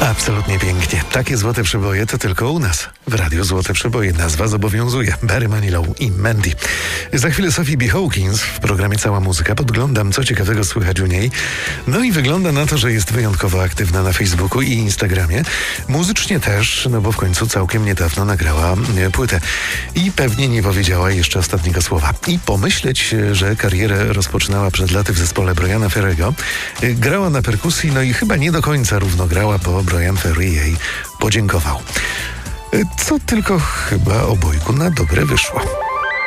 Absolutnie pięknie. Takie złote przeboje to tylko u nas. W Radiu Złote Przeboje nazwa zobowiązuje. Barry Manilow i Mandy. Za chwilę Sophie B. Hawkins w programie Cała Muzyka. Podglądam, co ciekawego słychać u niej. No i wygląda na to, że jest wyjątkowo aktywna na Facebooku i Instagramie. Muzycznie też, no bo w końcu całkiem niedawno nagrała płytę. I pewnie nie powiedziała jeszcze ostatniego słowa. I pomyśleć, że karierę rozpoczynała przed laty w zespole Briana Ferry'ego. Grała na perkusji, no i chyba nie do końca równo grała, bo Brian Ferry jej podziękował. Co tylko chyba obojgu na dobre wyszło.